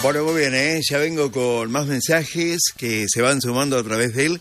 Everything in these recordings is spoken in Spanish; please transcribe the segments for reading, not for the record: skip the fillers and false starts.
Bueno, muy bien, ya vengo con más mensajes que se van sumando a través del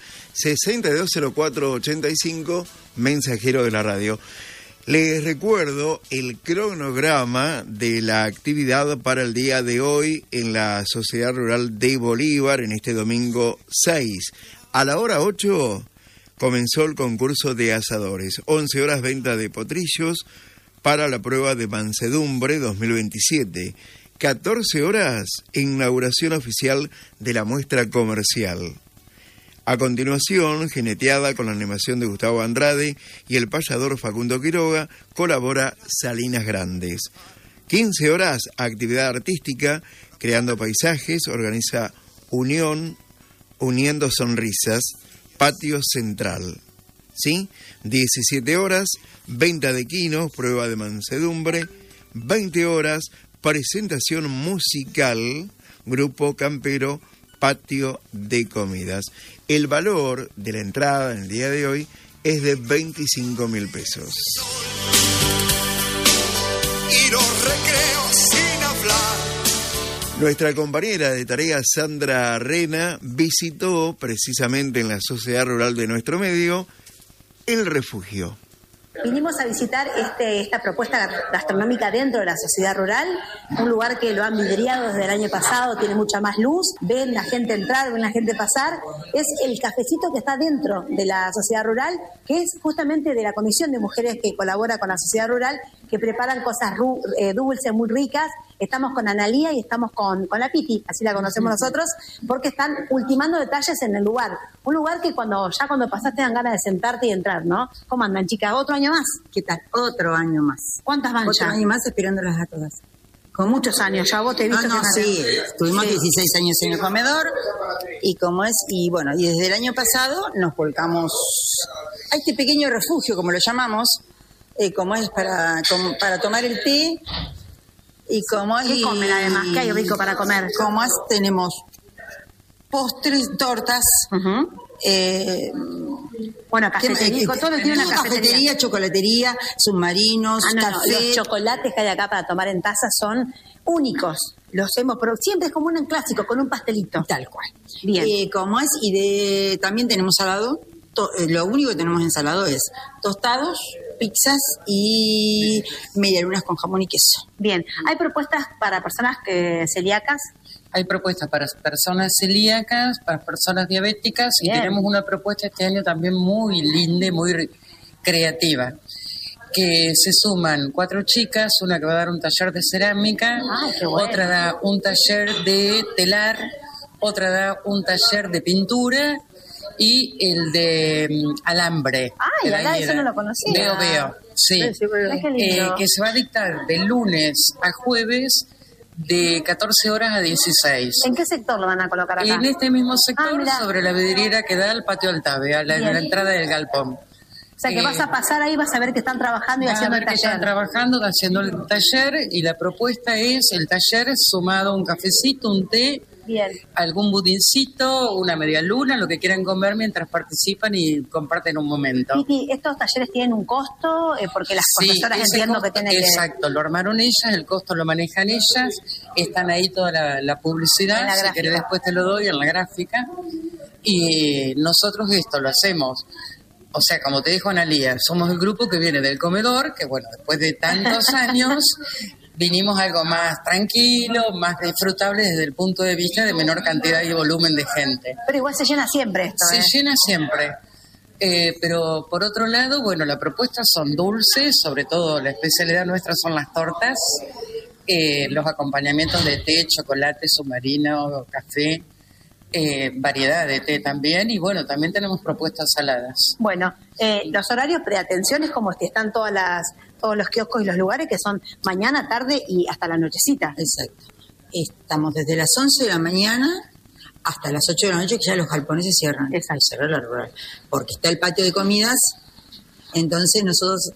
620485, mensajero de la radio. Les recuerdo el cronograma de la actividad para el día de hoy en la Sociedad Rural de Bolívar, en este domingo 6. A la hora 8 comenzó el concurso de asadores. 11 horas venta de potrillos para la prueba de mansedumbre 2027. 14 horas, inauguración oficial de la muestra comercial. A continuación, jineteada con la animación de Gustavo Andrade y el payador Facundo Quiroga, colabora Salinas Grandes. 15 horas, actividad artística, creando paisajes, organiza Unión, Uniendo Sonrisas, Patio Central. ¿Sí? 17 horas, venta de quinos, prueba de mansedumbre. 20 horas, presentación musical, grupo campero, patio de comidas. El valor de la entrada en el día de hoy es de 25.000 pesos. Y los recreos sin hablar. Nuestra compañera de tarea Sandra Rena visitó precisamente en la sociedad rural de nuestro medio el refugio. Vinimos a visitar esta propuesta gastronómica dentro de la sociedad rural, un lugar que lo han vidriado desde el año pasado, tiene mucha más luz, ven la gente entrar, ven la gente pasar. Es el cafecito que está dentro de la sociedad rural, que es justamente de la comisión de mujeres que colabora con la sociedad rural, que preparan cosas dulces, muy ricas. Estamos con Analía y estamos con la Piti, así la conocemos nosotros, porque están ultimando detalles en el lugar. Un lugar que cuando pasaste dan ganas de sentarte y entrar, ¿no? ¿Cómo andan, chicas? ¿Otro año más? ¿Qué tal? Otro año más. ¿Cuántas van Otro ya? año más esperándolas a todas. Con muchos años, ya vos te he visto. Sí, estuvimos 16 años en el comedor y y desde el año pasado nos volcamos a este pequeño refugio, como lo llamamos, como es para tomar el té. Y como ¿Qué comen además? ¿Qué hay rico para comer? Como es, tenemos postres, tortas. Bueno, cafetería, todo tiene una cafetería, chocolatería, submarinos, café. Los chocolates que hay acá para tomar en taza son únicos. Los hemos, pero siempre es como un clásico, con un pastelito. Tal cual. Bien. Como es, también tenemos salado. Lo único que tenemos en salado es tostados, pizzas y medialunas con jamón y queso. Bien. ¿Hay propuestas para personas celíacas? Hay propuestas para personas celíacas, para personas diabéticas. Bien. Y tenemos una propuesta este año también muy linda, muy creativa, que se suman 4 chicas, una que va a dar un taller de cerámica, otra da un taller de telar, otra da un taller de pintura y el de alambre. Eso no lo conocía. Veo, sí. Que se va a dictar de lunes a jueves de 14 horas a 16. ¿En qué sector lo van a colocar acá? En este mismo sector, sobre la vidriera que da al patio Altave, a la entrada del galpón. O sea, que vas a pasar ahí, vas a ver que están trabajando y haciendo el taller. Están trabajando, haciendo el taller, y la propuesta es el taller sumado a un cafecito, un té, algún budincito, una media luna, lo que quieran comer mientras participan y comparten un momento. Titi, ¿estos talleres tienen un costo? Porque las profesoras entiendo que tienen que... Exacto, lo armaron ellas, el costo lo manejan ellas, están ahí toda la publicidad, si querés después te lo doy en la gráfica, y nosotros esto lo hacemos. O sea, como te dijo Analía, somos el grupo que viene del comedor, que bueno, después de tantos años vinimos a algo más tranquilo, más disfrutable desde el punto de vista de menor cantidad y volumen de gente. Pero igual se llena siempre esto. Se llena siempre. Pero por otro lado, bueno, las propuestas son dulces, sobre todo la especialidad nuestra son las tortas, los acompañamientos de té, chocolate, submarino, café. Variedad de té también, y bueno, también tenemos propuestas saladas. Bueno, los horarios preatención es como que están todos los kioscos y los lugares, que son mañana, tarde y hasta la nochecita. Exacto. Estamos desde las 11 de la mañana hasta las 8 de la noche, que ya los galpones se cierran. Exacto. Cerrar la rural, porque está el patio de comidas, entonces nosotros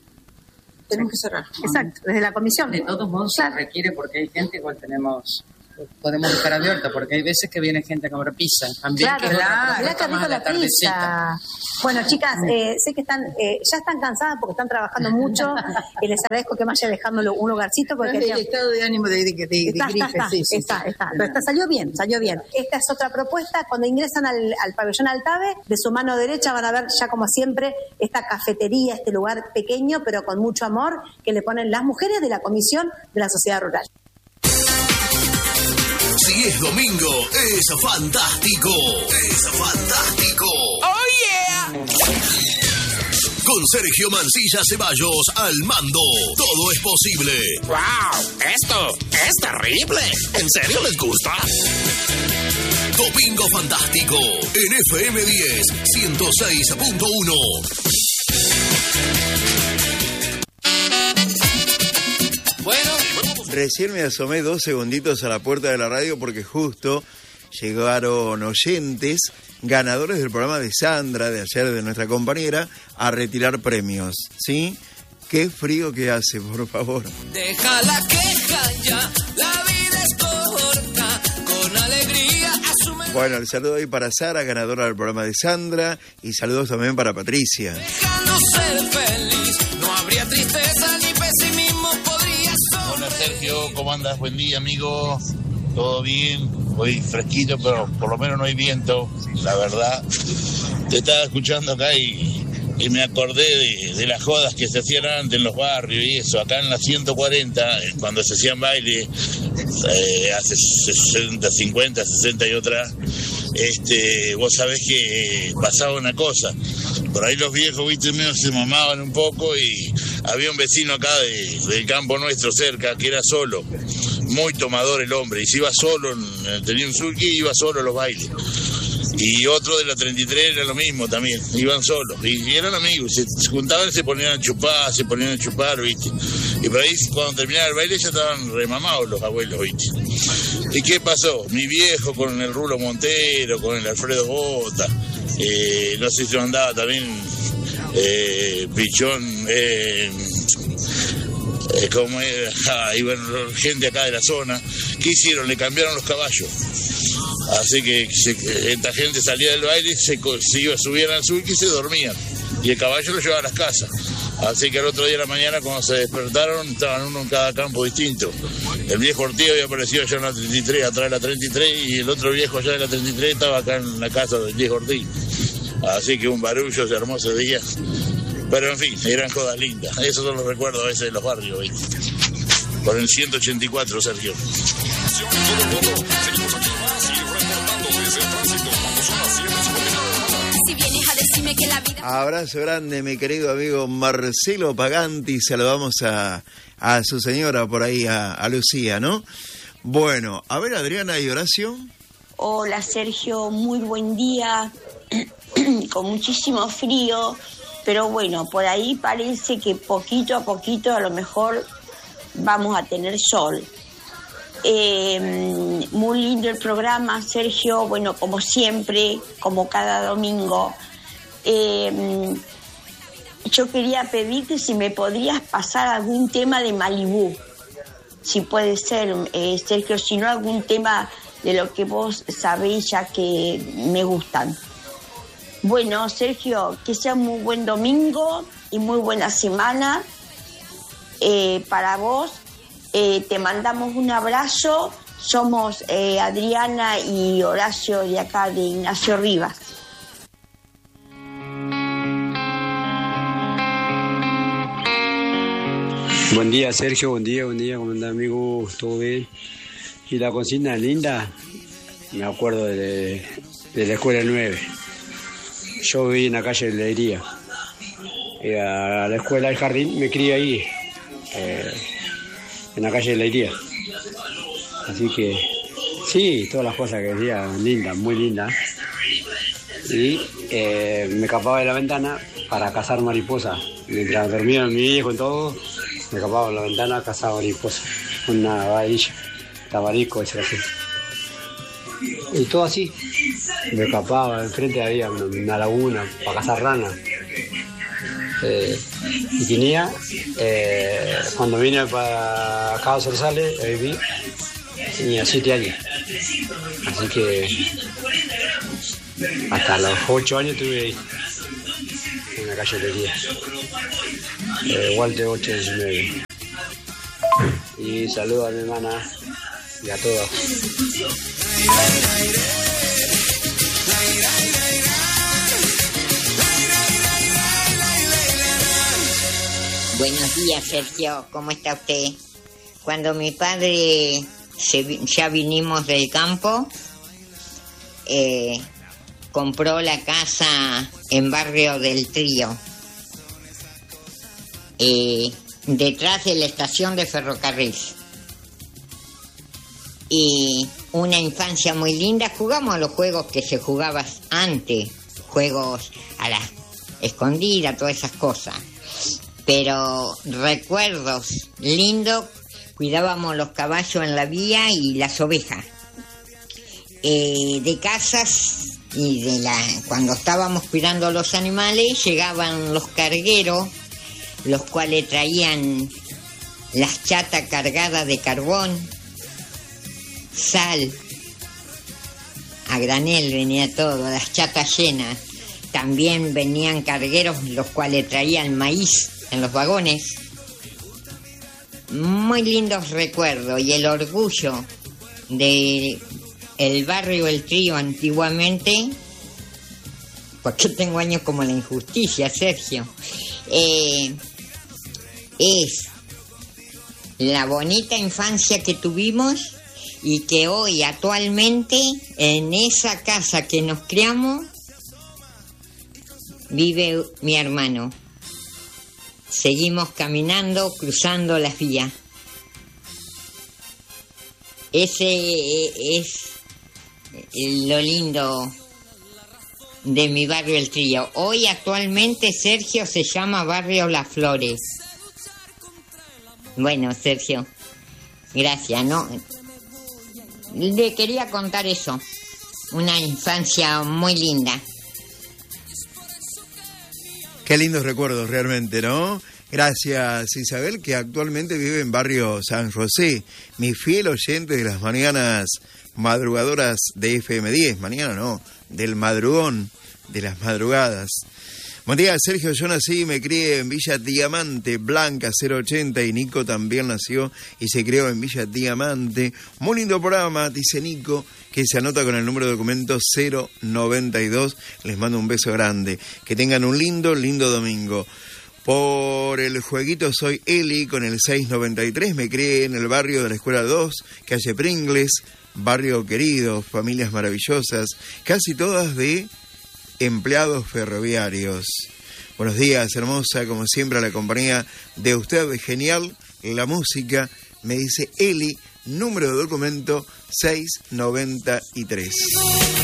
tenemos que cerrar. Exacto, desde la comisión. De todos modos se requiere, porque hay gente, igual tenemos podemos dejar abierta, porque hay veces que viene gente a comer pizza también. Claro, que es otra mirá qué propuesta más rico a la la tardecita. pizza. Bueno, chicas, sé que están ya están cansadas porque están trabajando mucho y les agradezco que me haya dejado un lugarcito porque el estado de ánimo de está. Pero salió bien. Esta es otra propuesta. Cuando ingresan al pabellón Altave, de su mano derecha van a ver ya como siempre esta cafetería, este lugar pequeño pero con mucho amor que le ponen las mujeres de la Comisión de la Sociedad Rural. Si es domingo, es fantástico. Es fantástico. ¡Oh, yeah! Con Sergio Mancilla Ceballos al mando, todo es posible. ¡Wow! Esto es terrible. ¿En serio les gusta? Domingo Fantástico en FM 10 106.1. Bueno, recién me asomé 2 segunditos a la puerta de la radio porque justo llegaron oyentes, ganadores del programa de Sandra, de ayer, de nuestra compañera, a retirar premios, ¿sí? Qué frío que hace, por favor. Deja la queja ya, la vida es corta, con alegría asume. Bueno, el saludo ahí para Sara, ganadora del programa de Sandra, y saludos también para Patricia. Dejando ser feliz, no habría tristeza ni pesimismo, podría ser. Hola Sergio, ¿cómo andas? Buen día, amigo. ¿Todo bien? Hoy fresquito, pero por lo menos no hay viento, la verdad. Te estaba escuchando acá y me acordé de las jodas que se hacían antes en los barrios y eso. Acá en la 140, cuando se hacían bailes, hace 60, 50, 60 y otra, vos sabés que pasaba una cosa. Por ahí los viejos, viste, medio se mamaban un poco y había un vecino acá del campo nuestro cerca que era solo, muy tomador el hombre, y se iba solo, tenía un sulky y iba solo a los bailes. Y otro de la 33 era lo mismo también, iban solos, y eran amigos, se juntaban y se ponían a chupar, viste. Y por ahí cuando terminaba el baile ya estaban remamados los abuelos, viste. ¿Y qué pasó? Mi viejo con el Rulo Montero, con el Alfredo Bota, no sé si andaba también Pichón, como era, y bueno, gente acá de la zona. ¿Qué hicieron? Le cambiaron los caballos. Así que esta gente salía del baile, subían al sulky y se dormían. Y el caballo lo llevaba a las casas. Así que el otro día de la mañana, cuando se despertaron, estaban uno en cada campo distinto. El viejo Ortiz había aparecido allá en la 33, atrás de la 33, y el otro viejo allá de la 33 estaba acá en la casa del viejo Ortiz. Así que un barullo se armó ese día. Pero en fin, eran jodas lindas. Esos son los recuerdos a veces de los barrios, ¿viste? Por el 184, Sergio. Abrazo grande, mi querido amigo Marcelo Paganti. Saludamos a su señora por ahí, a Lucía, ¿no? Bueno, a ver, Adriana y Horacio. Hola, Sergio, muy buen día. Con muchísimo frío, pero bueno, por ahí parece que poquito a poquito a lo mejor vamos a tener sol. Muy lindo el programa, Sergio, bueno, como siempre, como cada domingo. Yo quería pedirte si me podrías pasar algún tema de Malibú, si puede ser, Sergio, si no algún tema de lo que vos sabéis ya que me gustan. Bueno, Sergio, que sea un muy buen domingo y muy buena semana para vos. Te mandamos un abrazo. Somos Adriana y Horacio de acá de Ignacio Rivas. Buen día, Sergio, buen día, ¿cómo anda, amigo? ¿Todo bien? Y la consigna linda, me acuerdo de la escuela 9. Yo viví en la calle de Leiría. A la escuela del jardín me crié ahí, en la calle de Leiría. Así que, sí, todas las cosas que decía, lindas, muy lindas. Y me escapaba de la ventana para cazar mariposas. Mientras dormían mi viejo y todo, me escapaba de la ventana a cazar mariposas. Una varilla, tabarico, eso así. Y todo así. Me escapaba, enfrente había una laguna para cazar ranas. Y tenía, cuando vine para acá a Sorsales, viví, tenía 7 años. Así que hasta los 8 años estuve ahí, en la galletería. Walter 819. Y saludo a mi hermana y a todos. Buenos días, Sergio, ¿cómo está usted? Cuando mi padre ya vinimos del campo, compró la casa en Barrio del Trío, detrás de la estación de ferrocarril. Y una infancia muy linda, jugamos a los juegos que se jugaban antes, juegos a la escondida, todas esas cosas. Pero recuerdos lindos, cuidábamos los caballos en la vía y las ovejas. De casas y cuando estábamos cuidando los animales, llegaban los cargueros, los cuales traían las chatas cargadas de carbón, sal, a granel venía todo, las chatas llenas. También venían cargueros los cuales traían maíz en los vagones. Muy lindos recuerdos y el orgullo de el barrio El Trío antiguamente, porque tengo años como la injusticia, Sergio, es la bonita infancia que tuvimos y que hoy actualmente en esa casa que nos criamos vive mi hermano. Seguimos caminando, cruzando las vías. Ese es lo lindo de mi barrio El Trío. Hoy actualmente, Sergio, se llama Barrio Las Flores. Bueno, Sergio, gracias, ¿no? Le quería contar eso. Una infancia muy linda. Qué lindos recuerdos realmente, ¿no? Gracias, Isabel, que actualmente vive en Barrio San José, mi fiel oyente de las mañanas madrugadoras de FM10. Mañana no, del madrugón, de las madrugadas. Buen día, Sergio, yo nací y me crié en Villa Diamante, Blanca 080, y Nico también nació y se crió en Villa Diamante. Muy lindo programa, dice Nico, que se anota con el número de documento 092. Les mando un beso grande. Que tengan un lindo domingo. Por el jueguito soy Eli con el 693. Me crié en el barrio de la Escuela 2, calle Pringles, barrio querido, familias maravillosas, casi todas de empleados ferroviarios. Buenos días, hermosa, como siempre a la compañía de usted, genial la música, me dice Eli, número de documento 693.